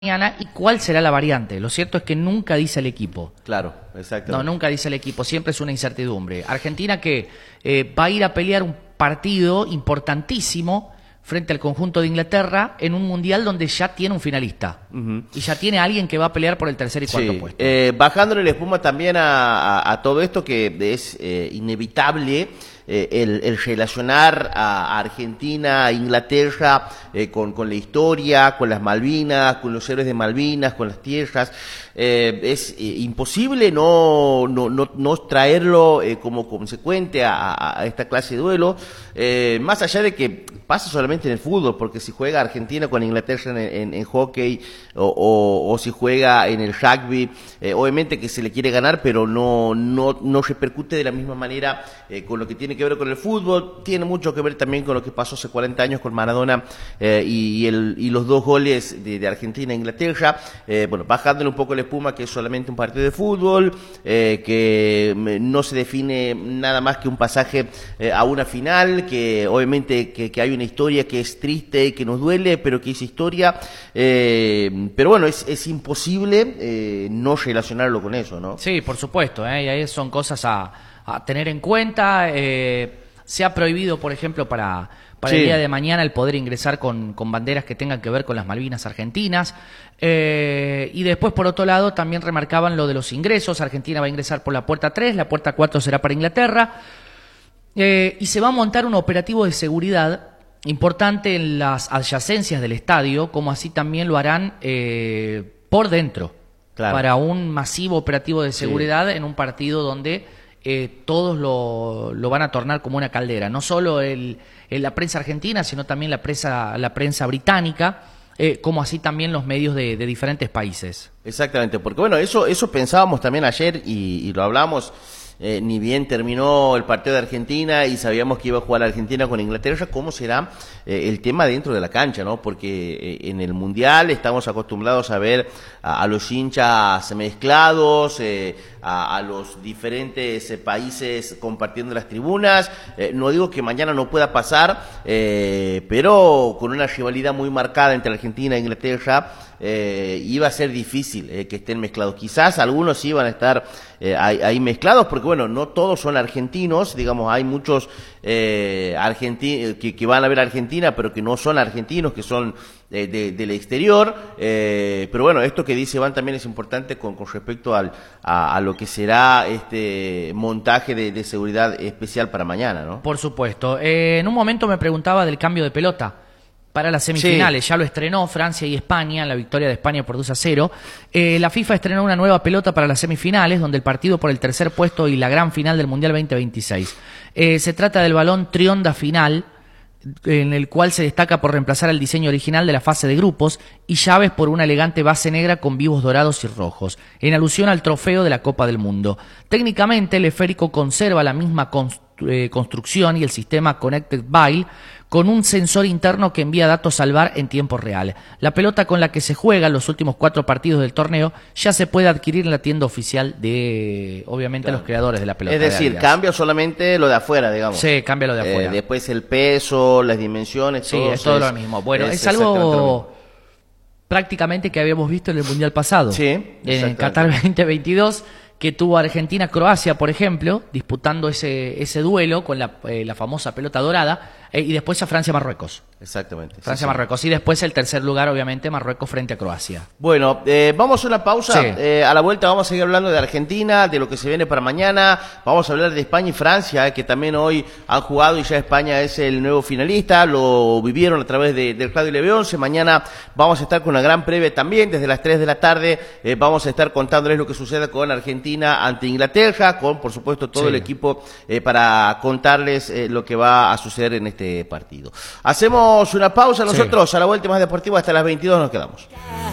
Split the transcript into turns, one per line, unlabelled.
mañana y cuál será la variante. Lo cierto es que nunca dice el equipo.
Claro, exacto.
No, nunca dice el equipo, siempre es una incertidumbre. Argentina que va a ir a pelear un partido importantísimo frente al conjunto de Inglaterra en un mundial donde ya tiene un finalista y ya tiene alguien que va a pelear por el tercer y cuarto puesto.
Bajándole la espuma también a todo esto que es inevitable. El relacionar a Argentina, a Inglaterra, con la historia, con las Malvinas, con los héroes de Malvinas, con las tierras, es imposible no traerlo como consecuente a esta clase de duelo, más allá de que pasa solamente en el fútbol, porque si juega Argentina con Inglaterra en hockey o si juega en el rugby, obviamente que se le quiere ganar, pero no repercute de la misma manera con lo que tiene que ver con el fútbol. Tiene mucho que ver también con lo que pasó hace 40 años con Maradona y los 2 goles de Argentina e Inglaterra. Bueno, bajándole un poco la espuma, que es solamente un partido de fútbol, que no se define nada más que un pasaje a una final, que obviamente que hay una historia que es triste y que nos duele, pero que es historia, pero bueno, es imposible no relacionarlo con eso, ¿no?
Sí, por supuesto, y ahí son cosas a tener en cuenta. Se ha prohibido, por ejemplo, para el día de mañana el poder ingresar con banderas que tengan que ver con las Malvinas argentinas. Y después, por otro lado, también remarcaban lo de los ingresos. Argentina va a ingresar por la puerta 3, la puerta 4 será para Inglaterra. Y se va a montar un operativo de seguridad importante en las adyacencias del estadio, como así también lo harán por dentro, para un masivo operativo de seguridad en un partido donde todos lo van a tornar como una caldera, no solo la prensa argentina, sino también la prensa británica, como así también los medios de diferentes países.
Exactamente, porque bueno, eso pensábamos también ayer y lo hablamos. Ni bien terminó el partido de Argentina y sabíamos que iba a jugar Argentina con Inglaterra, ¿cómo será el tema dentro de la cancha, ¿no? Porque en el Mundial estamos acostumbrados a ver a los hinchas mezclados, a los diferentes países compartiendo las tribunas. No digo que mañana no pueda pasar, pero con una rivalidad muy marcada entre Argentina e Inglaterra, iba a ser difícil que estén mezclados. Quizás algunos iban a estar ahí mezclados, porque bueno, no todos son argentinos, digamos, hay muchos argentinos que van a ver a Argentina, pero que no son argentinos, que son del exterior, pero bueno, esto que dice Iván también es importante con respecto a lo que será este montaje de seguridad especial para mañana, ¿no?
Por supuesto. En un momento me preguntaba del cambio de pelota para las semifinales. Ya lo estrenó Francia y España, la victoria de España por 2-0. La FIFA estrenó una nueva pelota para las semifinales, donde el partido por el tercer puesto y la gran final del Mundial 2026. Se trata del balón Trionda Final, en el cual se destaca por reemplazar el diseño original de la fase de grupos y llaves por una elegante base negra con vivos dorados y rojos, en alusión al trofeo de la Copa del Mundo. Técnicamente, el esférico conserva la misma construcción y el sistema Connected Bile, con un sensor interno que envía datos al VAR en tiempo real. La pelota con la que se juegan los últimos 4 partidos del torneo ya se puede adquirir en la tienda oficial de, obviamente, los creadores de la pelota.
Es decir, cambia solamente lo de afuera, digamos.
Sí, cambia lo de afuera.
Después el peso, las dimensiones,
sí, es todo lo mismo. Bueno, es algo prácticamente que habíamos visto en el Mundial pasado.
Sí,
en Qatar 2022, que tuvo Argentina-Croacia, por ejemplo, disputando ese duelo con la famosa pelota dorada, y después a Francia-Marruecos.
Exactamente.
Francia-Marruecos. Y después el tercer lugar, obviamente, Marruecos frente a Croacia.
Bueno, vamos a una pausa. A la vuelta vamos a seguir hablando de Argentina, de lo que se viene para mañana. Vamos a hablar de España y Francia, que también hoy han jugado y ya España es el nuevo finalista. Lo vivieron a través del Radio LB11. Mañana vamos a estar con una gran previa también. Desde las 3 de la tarde vamos a estar contándoles lo que sucede con Argentina ante Inglaterra, con, por supuesto, todo el equipo para contarles lo que va a suceder en este partido. Hacemos una pausa nosotros, a la vuelta más deportiva hasta las 22 nos quedamos.